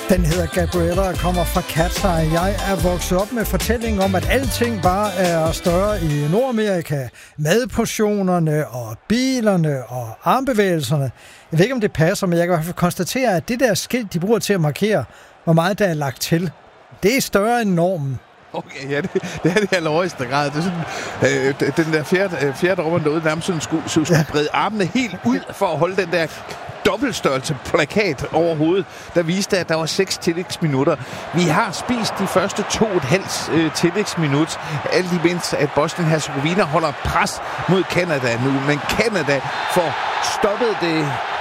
Den hedder Gabriella og kommer fra Cat's Eye. Jeg er vokset op med fortællingen om, at alting bare er større i Nordamerika. Madportionerne og bilerne og armbevægelserne. Jeg ved ikke, om det passer, men jeg kan i hvert fald konstatere, at det der skilt, de bruger til at markere, hvor meget der er lagt til, det er større end normen. Okay, ja, det er det i allerhøjeste grad. Det er sådan, den der fjerde dommer derude nærmest sådan skulle brede armene helt ud for at holde den der dobbeltstørrelse plakat over hovedet, der viste, at der var 6 tillægsminutter. Vi har spist de første 2,5 tillægsminut, alt imens at Bosnien-Herzegovina holder pres mod Canada nu, men Canada får stoppet det.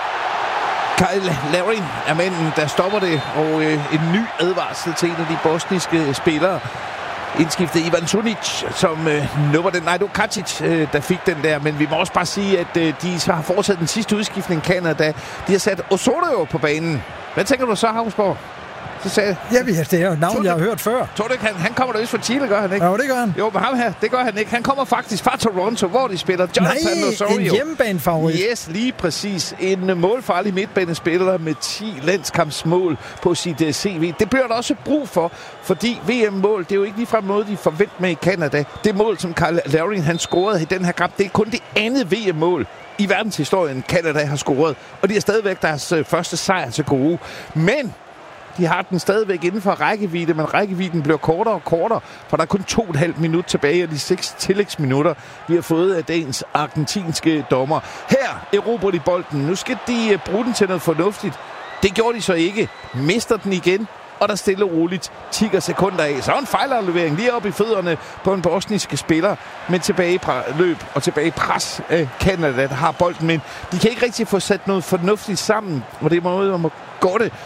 Kyle Larin er manden, der stopper det, og en ny advarsel til en af de bosniske spillere. Indskiftet Ivan Sunic, som nupper den. Nej, det var Kacic, der fik den der. Men vi må også bare sige, at de så har fortsat den sidste udskiftning i Canada. De har sat Osorio på banen. Hvad tænker du så, Havsborg? Så sagde det er jo et navn, jeg har hørt før. Tror du ikke, han kommer der fra Chile, gør han ikke? Jo, det gør han. Jo, men ham her, det gør han ikke. Han kommer faktisk fra Toronto, hvor de spiller Jonathan Osorio. En hjemmebanefavorit. Yes, lige præcis. En målfarlig midtbanespiller med 10 landskampsmål på sit CV. Det bliver der også brug for, fordi VM-mål, det er jo ikke ligefrem noget, de forventer med i Canada. Det mål, som Kyle Larin han scorede i den her kamp, det er kun det andet VM-mål i verdenshistorien, Canada har scoret. Og de er stadigvæk deres første sejr til gode. Men de har den stadigvæk inden for rækkevidde, men rækkevidden bliver kortere og kortere, for der er kun 2,5 minutter tilbage af de 6 tillægsminutter, vi har fået af dagens argentinske dommer. Her erobrer de bolden. Nu skal de bruge den til noget fornuftigt. Det gjorde de så ikke. Mister den igen, og der stille og roligt 10 sekunder af. Så en fejlaflevering lige op i fødderne på en bosniske spiller, men tilbage løb og tilbage pres af Canada, der har bolden, men de kan ikke rigtig få sat noget fornuftigt sammen, og det er måde om at gå det.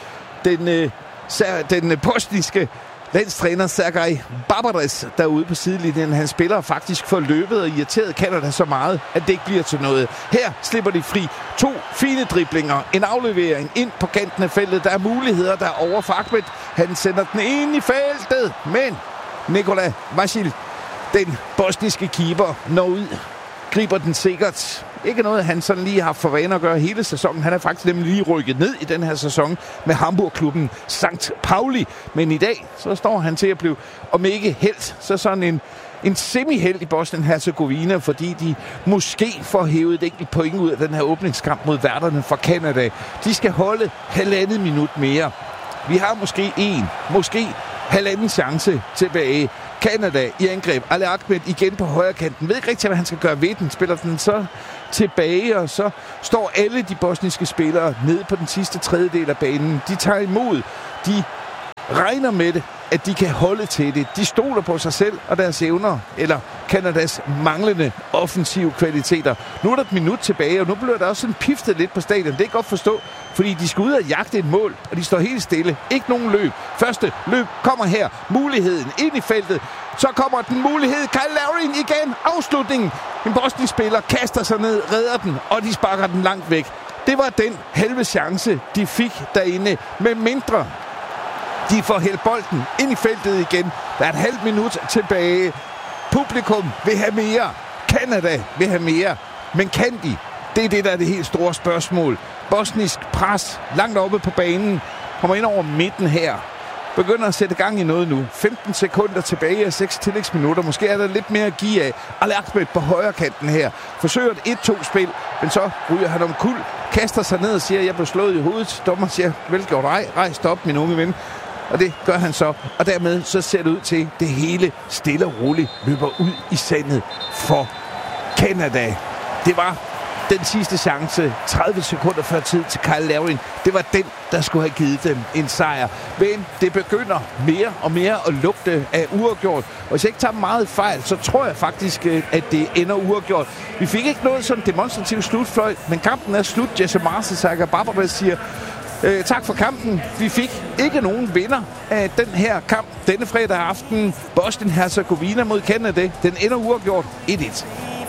Den bosniske landstræner Sergej Barbares derude på sidelinjen, han spiller faktisk for løbet og irriteret Canada så meget, at det ikke bliver til noget. Her slipper de fri. 2 fine driblinger, en aflevering ind på kanten af feltet. Der er muligheder der over for Ahmed. Han sender den ind i feltet, men Nikola Vasil, den bosniske keeper, når ud, griber den sikkert. Ikke noget, han sådan lige har for vane at gøre hele sæsonen. Han er faktisk nemlig lige rykket ned i den her sæson med Hamburg-klubben St. Pauli. Men i dag, så står han til at blive, om ikke helt, så sådan en semi-held i Bosnien-Herzegovina, fordi de måske får hævet et enkelt point ud af den her åbningskamp mod værterne fra Canada. De skal holde 1,5 minut mere. Vi har måske halvanden chance tilbage. Canada i angreb. Ali Ahmed igen på højre kanten. Ved ikke rigtig, hvad han skal gøre ved den. Spiller den så tilbage, og så står alle de bosniske spillere nede på den sidste tredjedel af banen. De tager imod. De regner med det, at de kan holde til det. De stoler på sig selv og deres evner, eller Canadas manglende offensive kvaliteter. Nu er der et minut tilbage, og nu bliver der også sådan piftet lidt på stadion. Det er godt forstå, fordi de skal ud og jagte et mål, og de står helt stille. Ikke nogen løb. Første løb kommer her. Muligheden ind i feltet. Så kommer den mulighed. Kyle Larin igen. Afslutningen. En bosnisk spiller kaster sig ned, redder den, og de sparker den langt væk. Det var den halve chance, de fik derinde. Med mindre de får hældt bolden ind i feltet igen. Der er et halvt minut tilbage. Publikum vil have mere. Canada vil have mere. Men kan de? Det er det, der er det helt store spørgsmål. Bosnisk pres langt oppe på banen. Kommer ind over midten her. Begynder at sætte gang i noget nu. 15 sekunder tilbage af 6 tillægsminutter. Måske er der lidt mere at give af. Ali Ahmed på højre kanten her. Forsøger et 1-2-spil, men så ryger han omkuld. Kaster sig ned og siger, jeg blev slået i hovedet. Dommer siger, velgjort, rejs op, min unge ven. Og det gør han så. Og dermed så ser det ud til, det hele stille og roligt løber ud i sandet for Canada. Det var den sidste chance, 30 sekunder før tid til Kyle Larin. Det var den, der skulle have givet dem en sejr. Men det begynder mere og mere at lugte af uafgjort. Og hvis jeg ikke tager meget fejl, så tror jeg faktisk, at det ender uafgjort. Vi fik ikke noget sådan demonstrativ slutfløjt, men kampen er slut. Jesse Marse Sergej Barbares siger, tak for kampen. Vi fik ikke nogen vinder af den her kamp denne fredag aften. Bosnien-Herzegovina mod Canada. Den ender uafgjort 1-1.